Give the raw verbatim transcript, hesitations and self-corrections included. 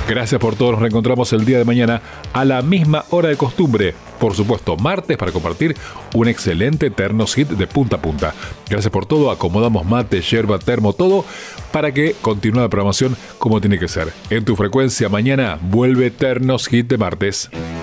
Gracias por todo. Nos reencontramos el día de mañana a la misma hora de costumbre. Por supuesto, martes, para compartir un excelente Ternos Hit de punta a punta. Gracias por todo. Acomodamos mate, yerba, termo, todo para que continúe la programación como tiene que ser. En tu frecuencia mañana vuelve Ternos Hit de martes.